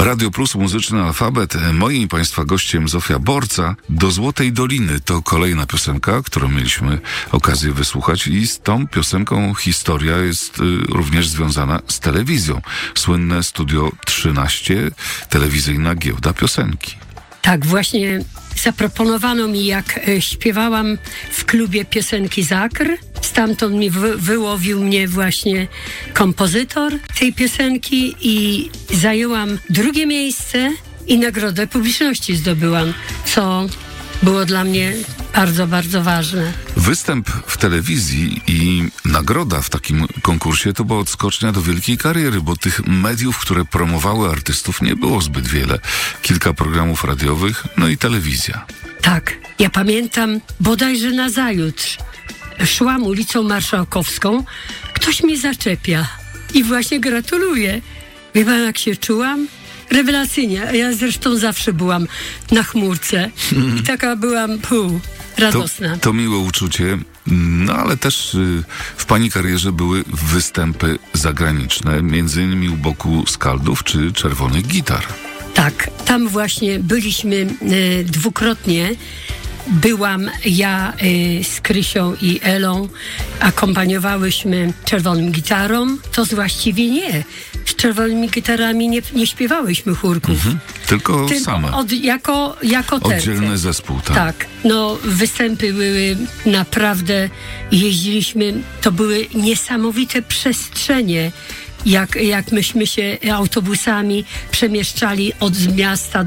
Radio Plus, muzyczny alfabet. Moim i Państwa gościem Zofia Borca. Do Złotej Doliny to kolejna piosenka, którą mieliśmy okazję wysłuchać i z tą piosenką historia jest również związana z telewizją. Słynne Studio 13, telewizyjna giełda piosenki. Tak, właśnie zaproponowano mi, jak śpiewałam w klubie piosenki Zakr. Stamtąd wyłowił mnie właśnie kompozytor tej piosenki i zajęłam drugie miejsce i nagrodę publiczności zdobyłam, co było dla mnie bardzo, bardzo ważne. Występ w telewizji i nagroda w takim konkursie to była odskocznia do wielkiej kariery, bo tych mediów, które promowały artystów, nie było zbyt wiele. Kilka programów radiowych, no i telewizja. Tak, ja pamiętam bodajże nazajutrz. Szłam ulicą Marszałkowską, ktoś mnie zaczepia i właśnie gratuluję. Wie pan, jak się czułam? Rewelacyjnie. Ja zresztą zawsze byłam na chmurce i taka byłam radosna. To miłe uczucie, no ale też w pani karierze były występy zagraniczne, między innymi u boku Skaldów czy Czerwonych Gitar. Tak, tam właśnie byliśmy dwukrotnie. Byłam ja z Krysią i Elą, akompaniowałyśmy Czerwonym Gitarom. To właściwie nie. Z Czerwonymi Gitarami nie śpiewałyśmy chórków. Tylko same. Jako terce. Oddzielny zespół, tak. Tak, no występy były naprawdę, jeździliśmy, to były niesamowite przestrzenie, jak myśmy się autobusami przemieszczali od miasta